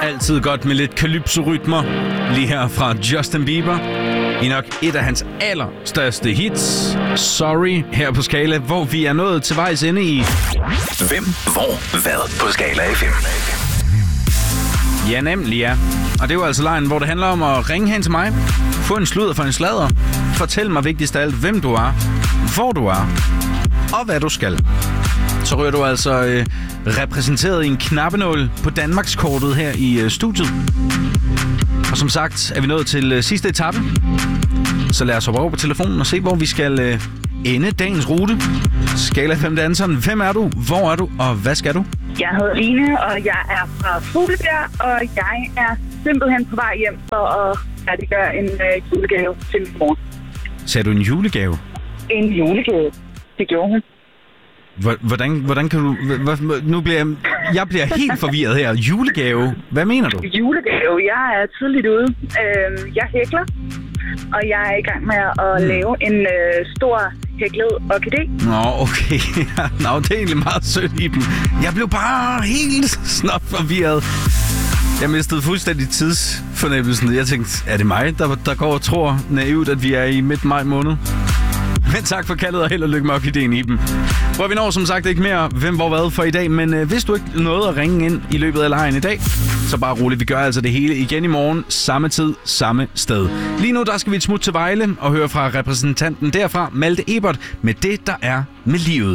Altid godt med lidt calypso-rytmer. Lige her fra Justin Bieber. I nok et af hans allerstørste hits. Sorry, her på Skala, hvor vi er nået til vejs ende i... Hvem, hvor, hvad på Skala FM? Ja, nemlig ja. Og det er jo altså lejen, hvor det handler om at ringe hen til mig. Få en sludder for en sladder. Fortæl mig vigtigst af alt, hvem du er, hvor du er og hvad du skal. Så ryger du altså repræsenteret i en knappenål på Danmarkskortet her i studiet. Og som sagt er vi nået til sidste etape. Så lad os hoppe over på telefonen og se, hvor vi skal ende dagens rute. Skala 5 danseren. Hvem er du? Hvor er du? Og hvad skal du? Jeg hedder Line, og jeg er fra Fuglebjerg, og jeg er simpelthen på vej hjem for at færdiggøre en julegave til min mor. Sagde du en julegave? En julegave. Det gjorde hun. Hvordan kan du... Nu bliver jeg bliver helt forvirret her. Julegave? Hvad mener du? Julegave? Jeg er tidligt ude. Jeg hækler, og jeg er i gang med at lave en stor hæklet orkidé. Nå, okay. Nå, det er egentlig meget sødt i dem. Jeg blev bare helt snot forvirret. Jeg mistede fuldstændig tidsfornemmelsen. Jeg tænkte, er det mig, der går og tror naivt, at vi er i midt maj måned? Men tak for kaldet, og held og lykke med orkideen i dem. Hvor vi når som sagt ikke mere hvem hvor hvad for i dag, men hvis du ikke nåede at ringe ind i løbet af lejren i dag, så bare roligt, vi gør altså det hele igen i morgen, samme tid, samme sted. Lige nu der skal vi et smut til Vejle og høre fra repræsentanten derfra, Malte Ebert, med det der er med livet.